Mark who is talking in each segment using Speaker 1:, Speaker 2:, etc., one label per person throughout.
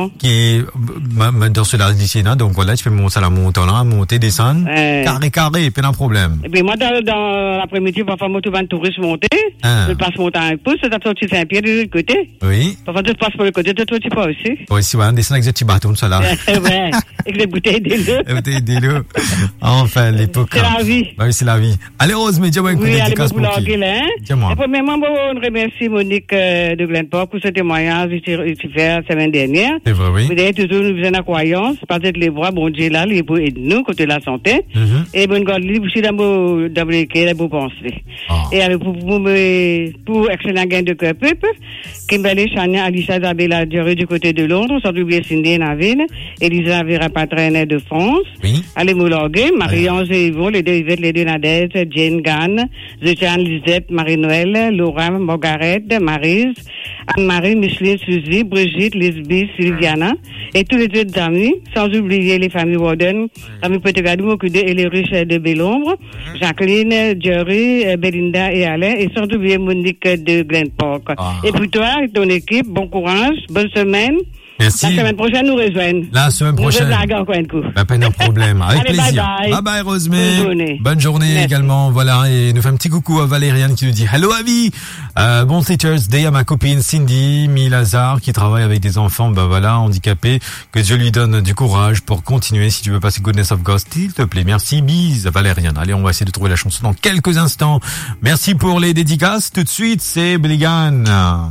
Speaker 1: qui dans cela d'ici là, donc voilà, tu fais mon salaire monter, descendre, carré, pas de problème.
Speaker 2: Et puis moi, dans l'après-midi, parfois, moi, tout va un touriste monter, je passe mon temps avec pouce, c'est à sortir Saint-Pierre de l'autre côté.
Speaker 1: Oui.
Speaker 2: Parfois, tu passes pour le côté, toi, tu pas aussi.
Speaker 1: Oui, si, ouais, descendre avec des petits bâtons, ça là.
Speaker 2: Ouais, avec des bouteilles d'eau.
Speaker 1: Des bouteilles d'eau. Enfin, l'époque.
Speaker 2: C'est la vie.
Speaker 1: Bah oui, c'est la vie. Allez, Rose, mais dis-moi une dédicace pour qui?
Speaker 2: Dis-moi. Premièrement, on remercie Monique de Glen Park pour ce témoignage ici faire la semaine dernière.
Speaker 1: C'est vrai, oui.
Speaker 2: Vous avez toujours nous faisons la croyance, parce que les bras, bon Dieu là, les beaux et nous, côté de la santé. Et bonne garde libre, aussi dans les beaux pensées. Et avec pour excellent gain de cœur peuple, Kimberly Chania, Alicia Isabella Dioré du côté de Londres, sans oublier Cindy Naville, Elisa Vera Patraine de France, allez Moulorgué, Marie-Ange et Yvon, les deux Yvette, les deux Nadège, Jane Gann, Zéchan, Lisette, Marie-Noël, Laura, Margaret, Maryse, Anne-Marie, Micheline, Suzy, Brigitte, Lisby, Sylviana, et tous les autres amis, sans oublier les familles Warden, famille Potegadou, Mokudé et les riches de Bélombre, Jacqueline, Jerry, Belinda et Alain, et sans oublier Monique de Glen Park. Et puis toi, et ton équipe, bon courage, bonne semaine.
Speaker 1: Merci.
Speaker 2: La semaine prochaine, nous rejoignent.
Speaker 1: La semaine prochaine. Pas de problème. Avec
Speaker 2: allez,
Speaker 1: plaisir.
Speaker 2: Bye bye,
Speaker 1: Rosemary. Bonne journée également. Voilà. Et nous fait un petit coucou à Valériane qui nous dit hello Avi. Bon Teachers Day à ma copine Cindy Milazar qui travaille avec des enfants, handicapés. Que Dieu lui donne du courage pour continuer. Si tu veux passer Goodness of God, s'il te plaît. Merci. Bise Valériane. Allez, on va essayer de trouver la chanson dans quelques instants. Merci pour les dédicaces. Tout de suite, c'est Billigan.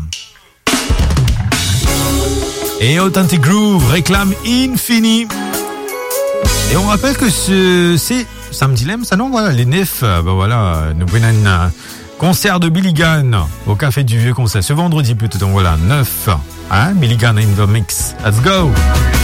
Speaker 1: Et Authentic Groove réclame Infini. Et on rappelle que c'est samedi lem, ça non, voilà, les 9, nous venons un concert de Billy Gunn au Café du Vieux Conseil ce vendredi plutôt, donc voilà, 9, Billy Gunn in the mix. Let's go!